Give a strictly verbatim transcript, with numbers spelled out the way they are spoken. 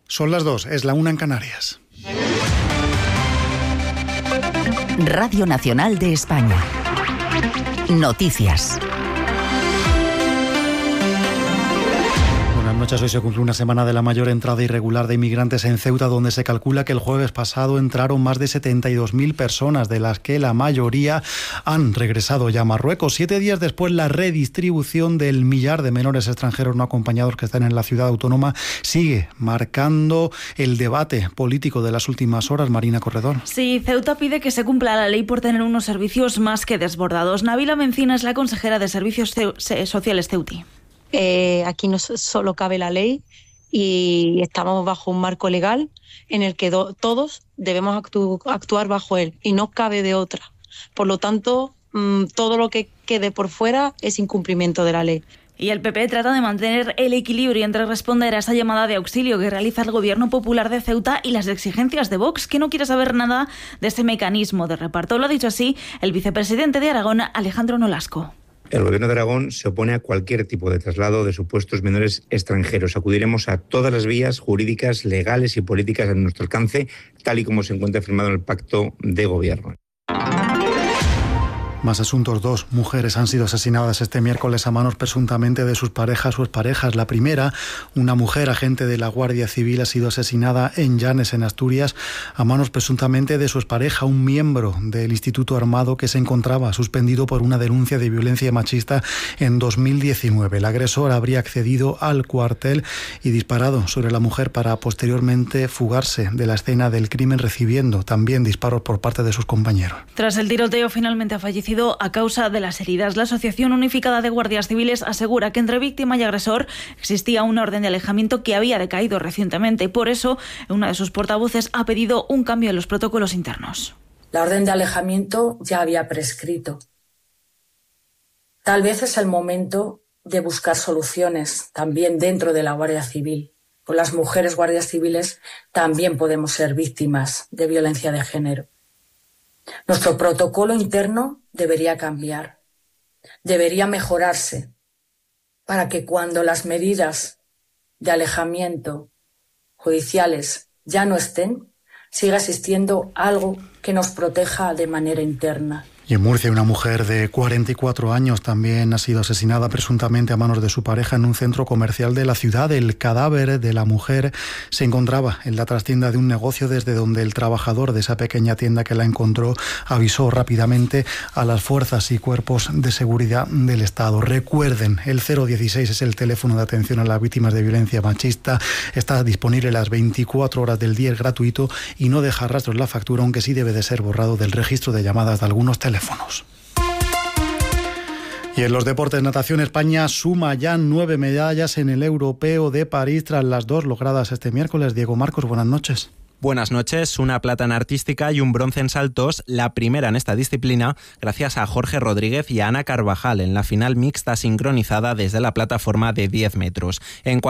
Son las dos, es la una en Canarias. Radio Nacional de España. Noticias. Buenas noches. Hoy se cumple una semana de la mayor entrada irregular de inmigrantes en Ceuta, donde se calcula que el jueves pasado entraron más de setenta y dos mil personas, de las que la mayoría han regresado ya a Marruecos. Siete días después, la redistribución del millar de menores extranjeros no acompañados que están en la ciudad autónoma sigue marcando el debate político de las últimas horas. Marina Corredor. Sí, Ceuta pide que se cumpla la ley por tener unos servicios más que desbordados. Nabila Mencina es la consejera de Servicios Sociales ceutí. Eh, aquí no solo cabe la ley y estamos bajo un marco legal en el que do, todos debemos actu, actuar bajo él y no cabe de otra. Por lo tanto, mmm, todo lo que quede por fuera es incumplimiento de la ley. Y el P P trata de mantener el equilibrio entre responder a esa llamada de auxilio que realiza el Gobierno Popular de Ceuta y las exigencias de Vox, que no quiere saber nada de ese mecanismo de reparto. Lo ha dicho así el vicepresidente de Aragón, Alejandro Nolasco. El Gobierno de Aragón se opone a cualquier tipo de traslado de supuestos menores extranjeros. Acudiremos a todas las vías jurídicas, legales y políticas a nuestro alcance, tal y como se encuentra firmado en el Pacto de Gobierno. Más asuntos. Dos mujeres han sido asesinadas este miércoles a manos presuntamente de sus parejas o exparejas. La primera, una mujer agente de la Guardia Civil, ha sido asesinada en Llanes, en Asturias, a manos presuntamente de su expareja, un miembro del Instituto Armado que se encontraba suspendido por una denuncia de violencia machista en dos mil diecinueve. El agresor habría accedido al cuartel y disparado sobre la mujer para posteriormente fugarse de la escena del crimen, recibiendo también disparos por parte de sus compañeros. Tras el tiroteo, finalmente ha fallecido a causa de las heridas. La Asociación Unificada de Guardias Civiles asegura que entre víctima y agresor existía una orden de alejamiento que había decaído recientemente. Por eso, una de sus portavoces ha pedido un cambio en los protocolos internos. La orden de alejamiento ya había prescrito. Tal vez es el momento de buscar soluciones también dentro de la Guardia Civil. Con las mujeres guardias civiles también podemos ser víctimas de violencia de género. Nuestro protocolo interno debería cambiar, debería mejorarse, para que cuando las medidas de alejamiento judiciales ya no estén, siga existiendo algo que nos proteja de manera interna. Y en Murcia, una mujer de cuarenta y cuatro años también ha sido asesinada presuntamente a manos de su pareja en un centro comercial de la ciudad. El cadáver de la mujer se encontraba en la trastienda de un negocio, desde donde el trabajador de esa pequeña tienda que la encontró avisó rápidamente a las fuerzas y cuerpos de seguridad del Estado. Recuerden, el cero dieciséis es el teléfono de atención a las víctimas de violencia machista. Está disponible las veinticuatro horas del día, es gratuito y no deja rastros la factura, aunque sí debe de ser borrado del registro de llamadas de algunos teléfonos. Y en los deportes, natación, España suma ya nueve medallas en el Europeo de París tras las dos logradas este miércoles. Diego Marcos, buenas noches. Buenas noches. Una plata en artística y un bronce en saltos, la primera en esta disciplina, gracias a Jorge Rodríguez y a Ana Carvajal en la final mixta sincronizada desde la plataforma de diez metros. En